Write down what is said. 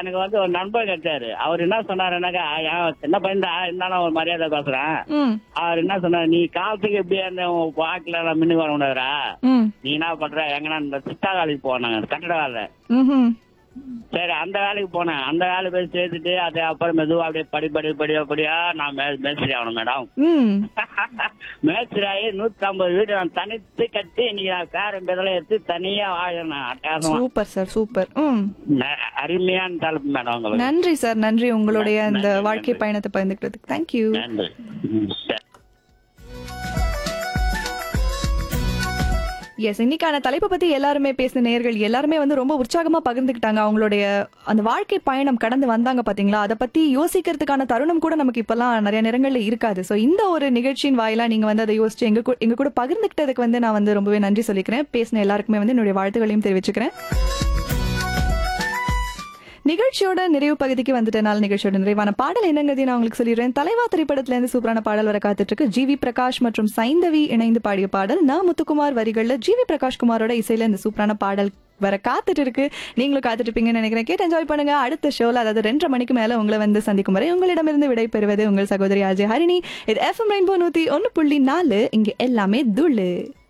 எனக்கு வந்து ஒரு நண்பர் கிடைச்சாரு. அவர் என்ன சொன்னாருன்னாக்கா, சின்ன பையன் தான் இருந்தாலும் ஒரு மரியாதை பேசுறேன். ம். அவர் என்ன சொன்னாரு, நீ காலத்துக்கு எப்படியா இருந்த வாக்குல மின்னு வர முடியாதுரா, ம். நீ என்ன பண்ற, எங்கன்னா இந்த சித்தா வேலைக்கு போனாங்க, கட்டட வேலை. ம்ஹும். சரி, அந்த வேலைக்கு போனேன். அந்த வேலை போய் சேர்த்துட்டு அது அப்புறம் மெதுவா அப்படியே படிப்படியா நான் மேஸ்திரி ஆகணும் மேடம். ம். மேஸ்திரி ஆகி 150 வீடு நான் தனித்து கட்டி இன்னைக்கு நான் பேரம் பெதல எடுத்து தனியா வாழணும் அட்டகாசமா. Super sir, super. ம். அருமையான தலைப்பு மேடம் உங்களுக்கு. நன்றி சார், நன்றி உங்களுடைய இந்த நன்றி, வாழ்க்கை நன்றி. பயணத்தை பகிர்ந்துக்கிறதுக்கு. தேங்க்யூ. நன்றி. சரி. எஸ், இன்னைக்கான தலைப்பை பத்தி எல்லாருமே பேசின நேயர்கள் எல்லாருமே வந்து ரொம்ப உற்சாகமா பகிர்ந்துக்கிட்டாங்க. அவங்களுடைய அந்த வாழ்க்கை பயணம் கடந்து வந்தாங்க பாத்தீங்களா, அதை பத்தி யோசிக்கிறதுக்கான தருணம் கூட நமக்கு இப்பெல்லாம் நிறைய நேரங்கள்ல இருக்காது. சோ இந்த ஒரு நிகழ்ச்சியின் வாயிலா நீங்க வந்து அதை யோசிச்சு எங்க கூட பகிர்ந்துக்கிட்டதுக்கு வந்து நான் வந்து ரொம்பவே நன்றி சொல்லிக்கிறேன். பேசின எல்லாருக்குமே வந்து என்னுடைய வாழ்த்துக்களையும் தெரிவிச்சுக்கிறேன். நிகழ்ச்சியோட நிறைவு பகுதிக்கு வந்துட்டனால நிகழ்ச்சியோட நிறைவான பாடல் என்னங்கிறதையும் நான் உங்களுக்கு சொல்லிடுறேன். தலைவா திரைப்படத்துல இருந்து சூப்பரான பாடல் வர காத்துட்டு இருக்கு. ஜிவி பிரகாஷ் மற்றும் சைந்தவி இணைந்து பாடிய பாடல். நான் முத்துக்குமார் வரிகள்ல ஜிவி பிரகாஷ் குமாரோட இசையில இந்த சூப்பரான பாடல் வர காத்துட்டு இருக்கு. நீங்களும் காத்துட்டு இருப்பீங்கன்னு நினைக்கிறேன். கேட்டு என்ஜாய் பண்ணுங்க. அடுத்த ஷோல, அதாவது 2:30 மணிக்கு மேல உங்களை வந்து சந்திக்கும் வரை உங்களிடமிருந்து விடை பெறுவது உங்கள் சகோதரி ஆர்ஜே ஹரிணி. இது FM ரெயின்போ 101.4. இங்க எல்லாமே துள்ளு.